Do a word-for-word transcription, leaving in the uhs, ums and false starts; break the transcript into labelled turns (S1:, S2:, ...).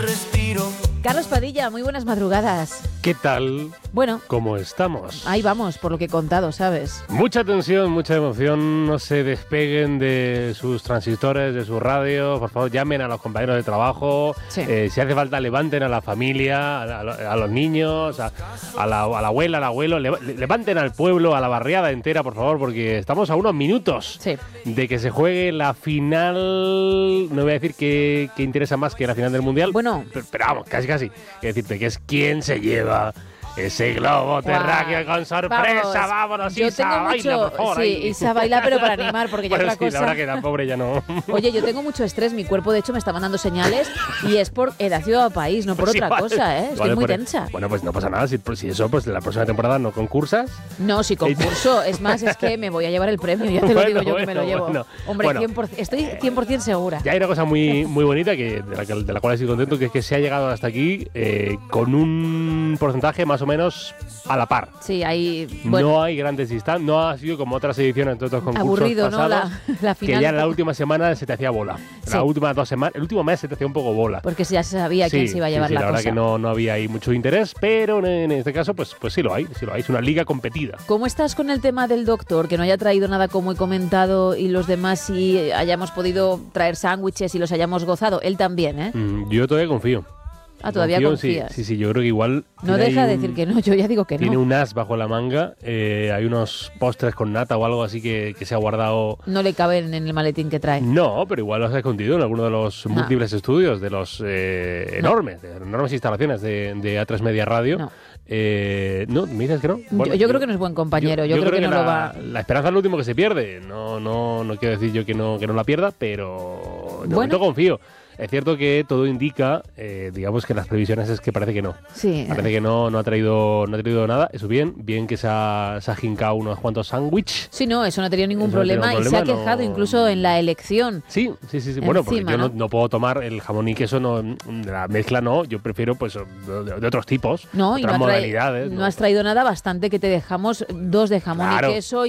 S1: respiro.
S2: Carlos Padilla, muy buenas madrugadas.
S3: ¿Qué tal?
S2: Bueno,
S3: ¿Cómo estamos?
S2: ahí vamos, por lo que he contado, ¿sabes?
S3: Mucha tensión, mucha emoción. No se despeguen de sus transistores, de su radio. Por favor, llamen a los compañeros de trabajo.
S2: Sí.
S3: Eh, si hace falta, levanten a la familia, a, a, a los niños, a, a, la, a la abuela, al abuelo. Le, levanten al pueblo, a la barriada entera, por favor, porque estamos a unos minutos
S2: Sí.
S3: de que se juegue la final. No voy a decir que, que interesa más que la final del Mundial.
S2: Bueno.
S3: Pero, pero vamos, casi, casi. Quiero decirte que es quién se lleva ese globo terráqueo con sorpresa.
S2: Vamos,
S3: Vámonos,
S2: yo
S3: Isa,
S2: tengo
S3: baila,
S2: mucho,
S3: por favor.
S2: sí,
S3: ahí.
S2: Isa baila, pero para animar, porque ya
S3: Bueno,
S2: otra
S3: sí,
S2: cosa.
S3: la verdad que la pobre ya no.
S2: Oye, yo tengo mucho estrés, mi cuerpo de hecho me está mandando señales y es por edad ciudad país, no por
S3: Pues
S2: otra
S3: igual,
S2: cosa, ¿eh? Estoy
S3: igual
S2: muy
S3: por-
S2: tensa.
S3: Bueno, pues no pasa nada. Si, si eso, pues la próxima temporada no concursas.
S2: No, si concurso, es más, es que me voy a llevar el premio, ya te lo
S3: Bueno,
S2: digo yo que
S3: bueno,
S2: me lo llevo.
S3: bueno.
S2: Hombre,
S3: Bueno.
S2: cien por ciento, estoy cien por ciento segura.
S3: Ya hay una cosa muy, muy bonita que, de, la, que- de la cual estoy contento, que es que se ha llegado hasta aquí eh, con un porcentaje más o menos a la par.
S2: Sí, ahí, bueno,
S3: No hay grandes distancias, no ha sido como otras ediciones de otros concursos
S2: aburrido, ¿no?
S3: pasados,
S2: La, la final.
S3: que ya
S2: un
S3: la
S2: poco-
S3: última semana se te hacía bola.
S2: Sí.
S3: La última dos semanas, el último mes se te hacía un poco bola.
S2: Porque ya se sabía quién
S3: Sí,
S2: se iba a
S3: sí,
S2: llevar
S3: sí,
S2: la,
S3: la verdad
S2: cosa.
S3: que no, no había ahí mucho interés, pero en, en este caso pues, pues sí lo hay, sí lo hay. Es una liga competida.
S2: ¿Cómo estás con el tema del doctor? Que no haya traído nada como he comentado y los demás sí hayamos podido traer sándwiches y los hayamos gozado. Él también, ¿eh?
S3: Mm, yo todavía confío.
S2: Ah, todavía
S3: Confío,
S2: confías.
S3: Sí, sí, sí, yo creo que igual...
S2: No
S3: tiene
S2: deja
S3: ahí
S2: de
S3: un-
S2: decir que no, yo ya digo que
S3: Tiene
S2: no.
S3: un as bajo la manga, eh, hay unos postres con nata o algo así que, que se ha guardado...
S2: No le caben en el maletín que trae.
S3: No, pero igual los has escondido en alguno de los
S2: No.
S3: múltiples estudios, de los eh,
S2: No.
S3: enormes, de enormes instalaciones de, de A tres Media Radio.
S2: No.
S3: Eh, no, ¿me dices que no?
S2: Yo-
S3: Bueno,
S2: yo, creo que no es buen compañero, yo, creo, que, no
S3: la,
S2: lo va...
S3: la esperanza es lo último que se pierde. No, no, no quiero decir yo que no, que no la pierda, pero de
S2: Bueno.
S3: momento confío. Es cierto que todo indica, eh, digamos que las previsiones es que parece que no.
S2: Sí,
S3: Parece que no, no ha traído, no ha traído nada. Eso bien, bien que se ha, se ha jincado unos cuantos sándwiches.
S2: sí, no, eso no ha tenido ningún
S3: Eso no ha tenido
S2: problema y se
S3: problema,
S2: ha quejado
S3: no-
S2: incluso en la elección.
S3: Sí, sí, sí, sí. Bueno, porque
S2: Encima,
S3: yo no,
S2: ¿no?
S3: no puedo tomar el jamón y queso, no, la mezcla no, yo prefiero pues de, de otros tipos,
S2: No, y no,
S3: otras
S2: ha trae-
S3: modalidades.
S2: no has traído nada bastante que te dejamos dos de jamón
S3: Claro.
S2: y queso